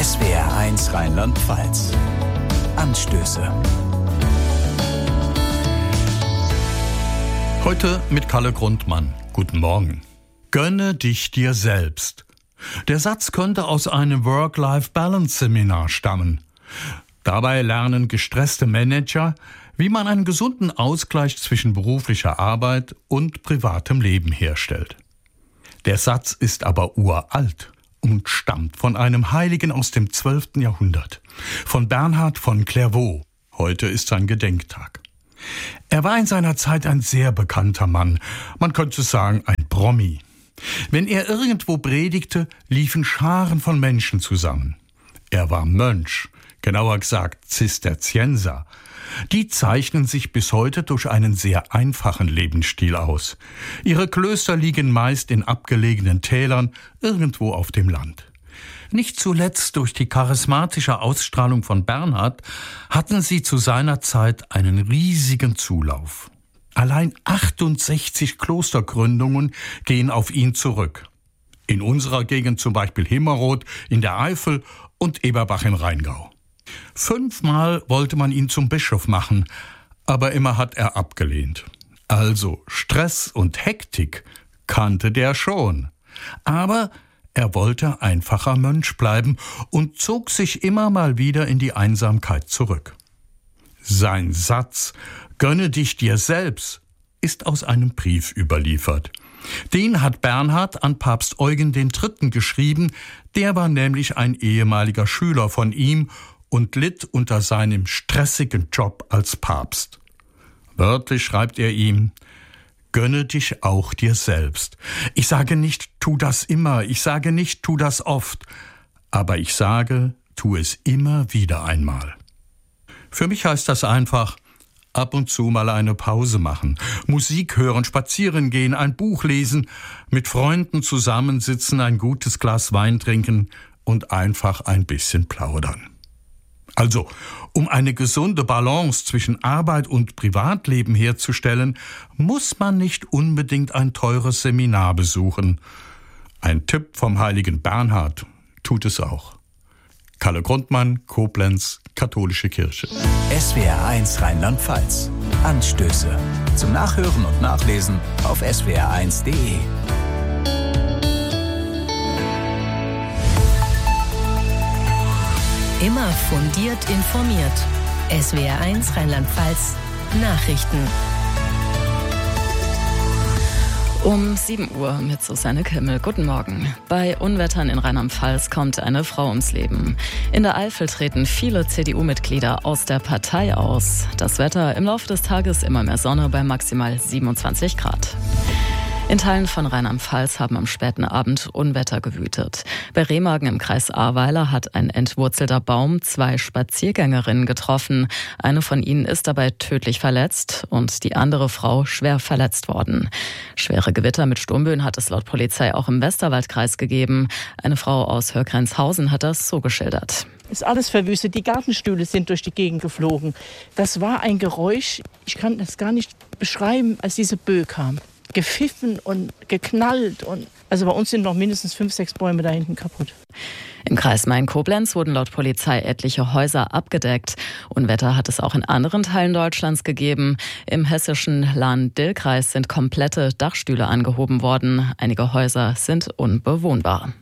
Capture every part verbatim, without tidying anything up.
S W R eins Rheinland-Pfalz. Anstöße. Heute mit Kalle Grundmann. Guten Morgen. Gönne dich dir selbst. Der Satz könnte aus einem Work-Life-Balance-Seminar stammen. Dabei lernen gestresste Manager, wie man einen gesunden Ausgleich zwischen beruflicher Arbeit und privatem Leben herstellt. Der Satz ist aber uralt und stammt von einem Heiligen aus dem zwölften Jahrhundert, von Bernhard von Clairvaux. Heute ist sein Gedenktag. Er war in seiner Zeit ein sehr bekannter Mann, man könnte sagen ein Promi. Wenn er irgendwo predigte, liefen Scharen von Menschen zusammen. Er war Mönch, genauer gesagt Zisterzienser. Die zeichnen sich bis heute durch einen sehr einfachen Lebensstil aus. Ihre Klöster liegen meist in abgelegenen Tälern, irgendwo auf dem Land. Nicht zuletzt durch die charismatische Ausstrahlung von Bernhard hatten sie zu seiner Zeit einen riesigen Zulauf. Allein achtundsechzig Klostergründungen gehen auf ihn zurück. In unserer Gegend zum Beispiel Himmerod in der Eifel und Eberbach im Rheingau. Fünfmal wollte man ihn zum Bischof machen, aber immer hat er abgelehnt. Also Stress und Hektik kannte der schon. Aber er wollte einfacher Mönch bleiben und zog sich immer mal wieder in die Einsamkeit zurück. Sein Satz »Gönne dich dir selbst« ist aus einem Brief überliefert. Den hat Bernhard an Papst Eugen der Dritte geschrieben, der war nämlich ein ehemaliger Schüler von ihm und litt unter seinem stressigen Job als Papst. Wörtlich schreibt er ihm: Gönne dich auch dir selbst. Ich sage nicht, tu das immer, ich sage nicht, tu das oft, aber ich sage, tu es immer wieder einmal. Für mich heißt das einfach, ab und zu mal eine Pause machen, Musik hören, spazieren gehen, ein Buch lesen, mit Freunden zusammensitzen, ein gutes Glas Wein trinken und einfach ein bisschen plaudern. Also, um eine gesunde Balance zwischen Arbeit und Privatleben herzustellen, muss man nicht unbedingt ein teures Seminar besuchen. Ein Tipp vom heiligen Bernhard tut es auch. Kalle Grundmann, Koblenz, Katholische Kirche. S W R eins Rheinland-Pfalz. Anstöße. Zum Nachhören und Nachlesen auf S W R eins Punkt de. Immer fundiert informiert. S W R eins Rheinland-Pfalz Nachrichten. Um sieben Uhr mit Susanne Kimmel. Guten Morgen. Bei Unwettern in Rheinland-Pfalz kommt eine Frau ums Leben. In der Eifel treten viele C D U-Mitglieder aus der Partei aus. Das Wetter im Laufe des Tages immer mehr Sonne bei maximal siebenundzwanzig Grad. In Teilen von Rheinland-Pfalz haben am späten Abend Unwetter gewütet. Bei Remagen im Kreis Ahrweiler hat ein entwurzelter Baum zwei Spaziergängerinnen getroffen. Eine von ihnen ist dabei tödlich verletzt und die andere Frau schwer verletzt worden. Schwere Gewitter mit Sturmböen hat es laut Polizei auch im Westerwaldkreis gegeben. Eine Frau aus Hörgrenzhausen hat das so geschildert. Ist alles verwüstet, die Gartenstühle sind durch die Gegend geflogen. Das war ein Geräusch, ich kann das gar nicht beschreiben, als diese Böe kam. Gepfiffen und geknallt. Und also bei uns sind noch mindestens fünf, sechs Bäume da hinten kaputt. Im Kreis Main-Koblenz wurden laut Polizei etliche Häuser abgedeckt. Unwetter hat es auch in anderen Teilen Deutschlands gegeben. Im hessischen Lahn-Dill-Kreis sind komplette Dachstühle angehoben worden. Einige Häuser sind unbewohnbar.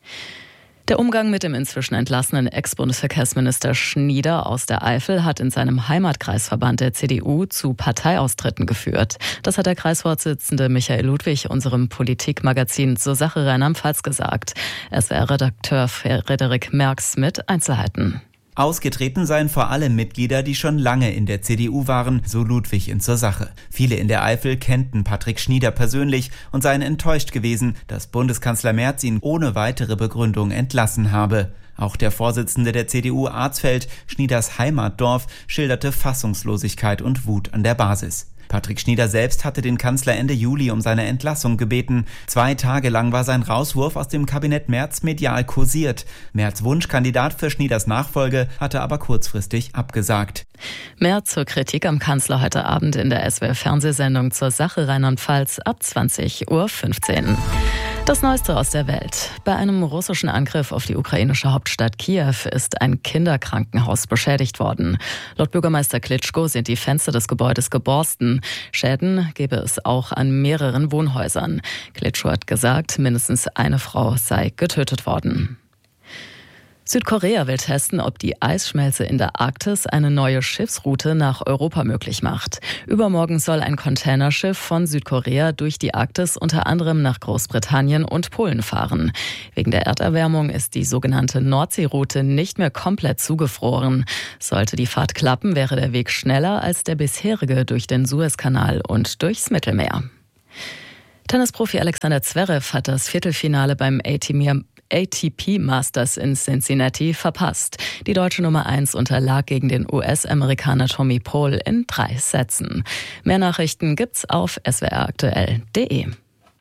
Der Umgang mit dem inzwischen entlassenen Ex-Bundesverkehrsminister Schnieder aus der Eifel hat in seinem Heimatkreisverband der C D U zu Parteiaustritten geführt. Das hat der Kreisvorsitzende Michael Ludwig unserem Politikmagazin zur Sache Rheinland-Pfalz gesagt. S W R-Redakteur Frederik Merks mit Einzelheiten. Ausgetreten seien vor allem Mitglieder, die schon lange in der C D U waren, so Ludwig in zur Sache. Viele in der Eifel kennten Patrick Schnieder persönlich und seien enttäuscht gewesen, dass Bundeskanzler Merz ihn ohne weitere Begründung entlassen habe. Auch der Vorsitzende der C D U Arzfeld, Schnieders Heimatdorf, schilderte Fassungslosigkeit und Wut an der Basis. Patrick Schnieder selbst hatte den Kanzler Ende Juli um seine Entlassung gebeten. Zwei Tage lang war sein Rauswurf aus dem Kabinett Merz medial kursiert. Merz Wunschkandidat für Schnieders Nachfolge hatte aber kurzfristig abgesagt. Mehr zur Kritik am Kanzler heute Abend in der S W R-Fernsehsendung zur Sache Rheinland-Pfalz ab zwanzig Uhr fünfzehn. Das Neueste aus der Welt. Bei einem russischen Angriff auf die ukrainische Hauptstadt Kiew ist ein Kinderkrankenhaus beschädigt worden. Laut Bürgermeister Klitschko sind die Fenster des Gebäudes geborsten. Schäden gebe es auch an mehreren Wohnhäusern. Klitschko hat gesagt, mindestens eine Frau sei getötet worden. Südkorea will testen, ob die Eisschmelze in der Arktis eine neue Schiffsroute nach Europa möglich macht. Übermorgen soll ein Containerschiff von Südkorea durch die Arktis unter anderem nach Großbritannien und Polen fahren. Wegen der Erderwärmung ist die sogenannte Nordseeroute nicht mehr komplett zugefroren. Sollte die Fahrt klappen, wäre der Weg schneller als der bisherige durch den Suezkanal und durchs Mittelmeer. Tennisprofi Alexander Zverev hat das Viertelfinale beim A T P Masters in Cincinnati verpasst. Die deutsche Nummer eins unterlag gegen den U S-Amerikaner Tommy Paul in drei Sätzen. Mehr Nachrichten gibt's auf s w r aktuell punkt d e.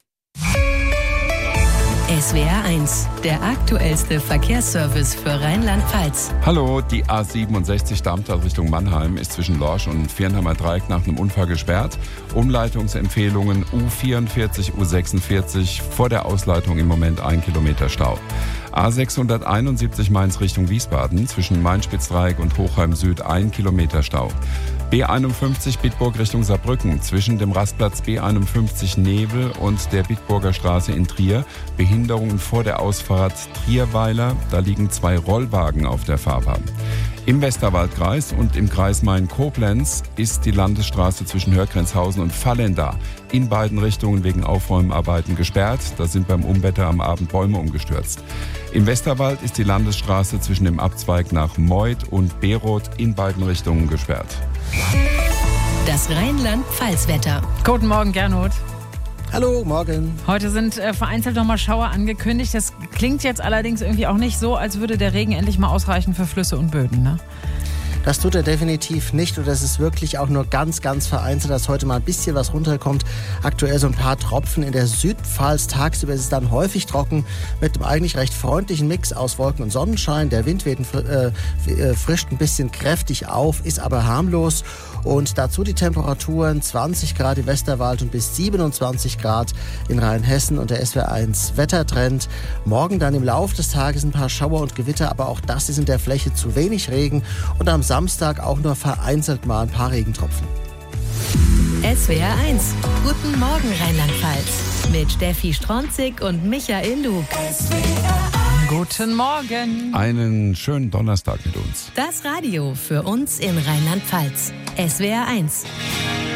S W R eins, der aktuellste Verkehrsservice für Rheinland-Pfalz. Hallo, die A siebenundsechzig Darmstadt Richtung Mannheim ist zwischen Lorsch und Viernheimer Dreieck nach einem Unfall gesperrt. Umleitungsempfehlungen U vierundvierzig, U sechsundvierzig, vor der Ausleitung im Moment ein Kilometer Stau. A sechshunderteinundsiebzig Mainz Richtung Wiesbaden, zwischen Main-Spitz-Dreieck und Hochheim Süd ein Kilometer Stau. B einundfünfzig Bitburg Richtung Saarbrücken, zwischen dem Rastplatz B einundfünfzig Nebel und der Bitburger Straße in Trier, Behinderungen vor der Ausfahrt Trierweiler, da liegen zwei Rollwagen auf der Fahrbahn. Im Westerwaldkreis und im Kreis Main-Koblenz ist die Landesstraße zwischen Hörgrenzhausen und Vallenda in beiden Richtungen wegen Aufräumarbeiten gesperrt. Da sind beim Unwetter am Abend Bäume umgestürzt. Im Westerwald ist die Landesstraße zwischen dem Abzweig nach Meuth und Beroth in beiden Richtungen gesperrt. Das Rheinland-Pfalz-Wetter. Guten Morgen, Gernot. Hallo, morgen. Heute sind äh, vereinzelt nochmal Schauer angekündigt. Das klingt jetzt allerdings irgendwie auch nicht so, als würde der Regen endlich mal ausreichen für Flüsse und Böden, ne? Das tut er definitiv nicht und es ist wirklich auch nur ganz, ganz vereinzelt, dass heute mal ein bisschen was runterkommt. Aktuell so ein paar Tropfen in der Südpfalz. Tagsüber ist es dann häufig trocken mit einem eigentlich recht freundlichen Mix aus Wolken und Sonnenschein. Der Wind weht äh, frischt ein bisschen kräftig auf, ist aber harmlos. Und dazu die Temperaturen zwanzig Grad im Westerwald und bis siebenundzwanzig Grad in Rheinhessen und der S W R eins Wettertrend. Morgen dann im Laufe des Tages ein paar Schauer und Gewitter, aber auch das ist in der Fläche zu wenig Regen. Und am Samstag auch nur vereinzelt mal ein paar Regentropfen. S W R eins. Guten Morgen Rheinland-Pfalz. Mit Steffi Stronzig und Michael Lug. Guten Morgen. Einen schönen Donnerstag mit uns. Das Radio für uns in Rheinland-Pfalz. S W R eins.